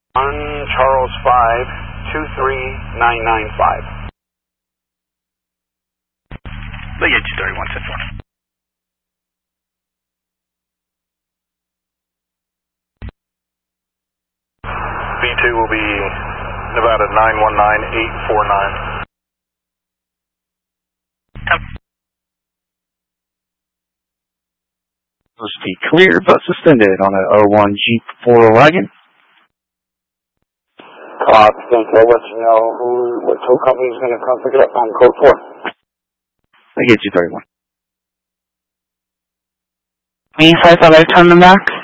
On Charles 5, 23995. Look at you, 31, 10-4. B2 will be Nevada 919849. Supposed to be clear but suspended on an 01 Jeep 4 wagon. Thank you. I'll let you know what tow company is going to come pick it up on code 4. I get you, 31. Me, 5 I'll turn them back.